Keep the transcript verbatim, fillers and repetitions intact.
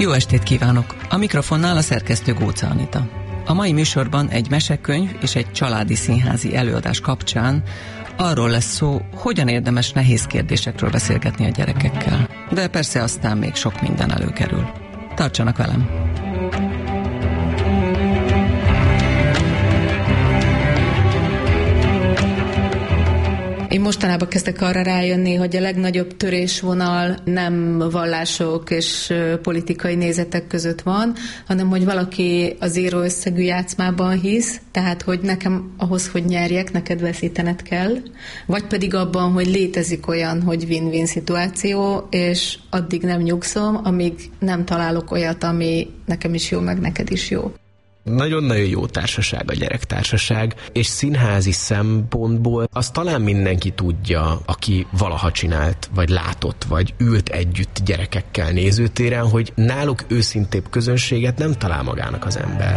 Jó estét kívánok! A mikrofonnál a szerkesztő Gócz Anita. A mai műsorban egy mesekönyv és egy családi színházi előadás kapcsán arról lesz szó, hogyan érdemes nehéz kérdésekről beszélgetni a gyerekekkel. De persze aztán még sok minden előkerül. Tartsanak velem! Én mostanában kezdek arra rájönni, hogy a legnagyobb törésvonal nem vallások és politikai nézetek között van, hanem hogy valaki az zéró összegű játszmában hisz, tehát hogy nekem ahhoz, hogy nyerjek, neked veszítened kell, vagy pedig abban, hogy létezik olyan, hogy win-win szituáció, és addig nem nyugszom, amíg nem találok olyat, ami nekem is jó, meg neked is jó. Nagyon-nagyon jó társaság a gyerektársaság, és színházi szempontból azt talán mindenki tudja, aki valaha csinált, vagy látott, vagy ült együtt gyerekekkel nézőtéren, hogy náluk őszintébb közönséget nem talál magának az ember.